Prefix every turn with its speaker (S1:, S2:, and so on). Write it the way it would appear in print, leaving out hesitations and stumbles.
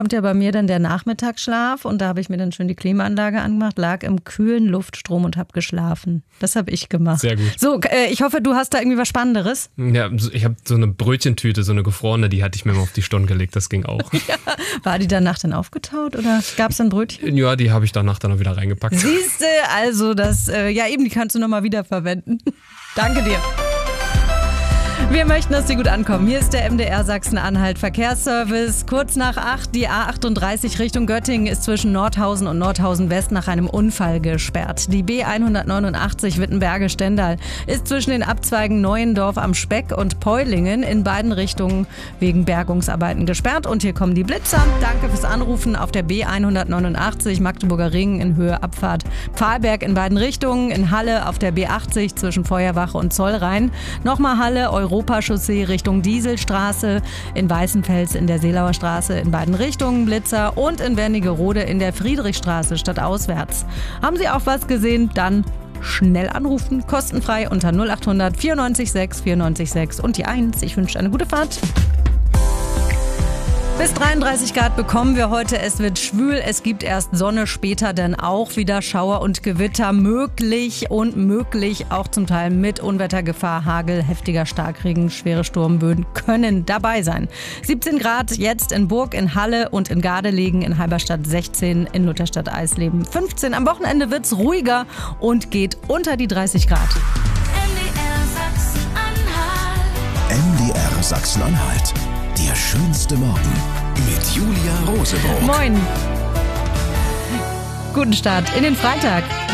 S1: Kommt ja bei mir dann der Nachmittagsschlaf und da habe ich mir dann schön die Klimaanlage angemacht, lag im kühlen Luftstrom und habe geschlafen. Das habe ich gemacht.
S2: Sehr gut.
S1: So, ich hoffe, du hast da irgendwie was Spannenderes.
S2: Ja, ich habe so eine Brötchentüte, so eine gefrorene, die hatte ich mir mal auf die Stirn gelegt, das ging auch.
S1: Ja. War die danach dann aufgetaut oder gab es ein Brötchen?
S2: Ja, die habe ich danach dann auch wieder reingepackt.
S1: Siehste, also das, die kannst du nochmal wiederverwenden. Danke dir. Wir möchten, dass Sie gut ankommen. Hier ist der MDR Sachsen-Anhalt Verkehrsservice. Kurz nach 8, die A38 Richtung Göttingen ist zwischen Nordhausen und Nordhausen West nach einem Unfall gesperrt. Die B189 Wittenberge-Stendal ist zwischen den Abzweigen Neuendorf am Speck und Peulingen in beiden Richtungen wegen Bergungsarbeiten gesperrt. Und hier kommen die Blitzer. Danke fürs Anrufen auf der B189 Magdeburger Ring in Höhe Abfahrt Pfahlberg in beiden Richtungen. In Halle auf der B80 zwischen Feuerwache und Zollrhein. Nochmal Halle, Europachaussee Richtung Dieselstraße, in Weißenfels in der Seelauer Straße in beiden Richtungen Blitzer und in Wernigerode in der Friedrichstraße stadtauswärts. Haben Sie auch was gesehen? Dann schnell anrufen, kostenfrei unter 0800 94 6 94 6 und die 1. Ich wünsche eine gute Fahrt. Bis 33 Grad bekommen wir heute. Es wird schwül, es gibt erst Sonne, später dann auch wieder Schauer und Gewitter möglich auch zum Teil mit Unwettergefahr, Hagel, heftiger Starkregen, schwere Sturmböen können dabei sein. 17 Grad jetzt in Burg, in Halle und in Gardelegen, in Halberstadt 16, in Lutherstadt-Eisleben 15. Am Wochenende wird's ruhiger und geht unter die 30 Grad.
S3: MDR Sachsen-Anhalt. Der schönste Morgen mit Julia Rosenburg.
S1: Moin. Guten Start in den Freitag.